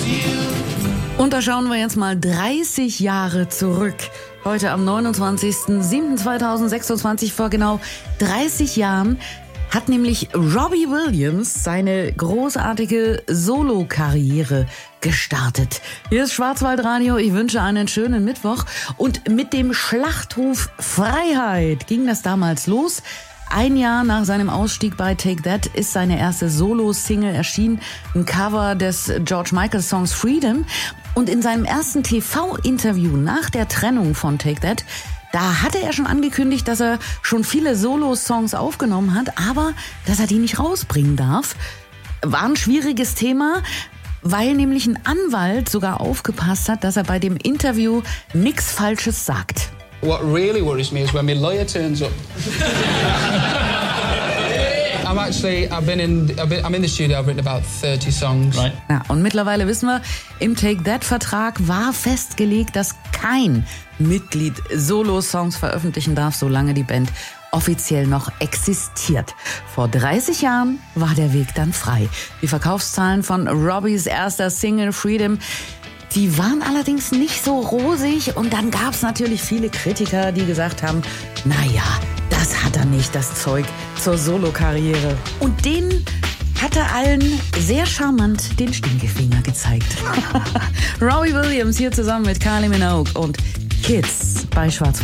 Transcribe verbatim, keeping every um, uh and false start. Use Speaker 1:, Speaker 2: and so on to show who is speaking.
Speaker 1: Und da schauen wir jetzt mal dreißig Jahre zurück. Heute am neunundzwanzigsten siebten zweitausendsechsundzwanzig, vor genau dreißig Jahren, hat nämlich Robbie Williams seine großartige Solo-Karriere gestartet. Hier ist Schwarzwaldradio, ich wünsche einen schönen Mittwoch. Und mit dem Schlachtruf Freiheit ging das damals los. Ein Jahr nach seinem Ausstieg bei Take That ist seine erste Solo-Single erschienen, ein Cover des George Michael-Songs Freedom. Und in seinem ersten T V-Interview nach der Trennung von Take That, da hatte er schon angekündigt, dass er schon viele Solo-Songs aufgenommen hat, aber dass er die nicht rausbringen darf. War ein schwieriges Thema, weil nämlich ein Anwalt sogar aufgepasst hat, dass er bei dem Interview nichts Falsches sagt.
Speaker 2: What really worries me is when my lawyer turns up. I'm actually, I've been in, I've been, I'm in the studio, I've written about thirty songs.
Speaker 1: Right. Ja, und mittlerweile wissen wir, im Take That-Vertrag war festgelegt, dass kein Mitglied Solo-Songs veröffentlichen darf, solange die Band offiziell noch existiert. Vor dreißig Jahren war der Weg dann frei. Die Verkaufszahlen von Robbies erster Single Freedom, die waren allerdings nicht so rosig, und dann gab es natürlich viele Kritiker, die gesagt haben, naja, das hat er nicht, das Zeug zur Solokarriere. Und denen hat er allen sehr charmant den Stinkefinger gezeigt. Robbie Williams hier zusammen mit Kylie Minogue und Kids bei Schwarzwald.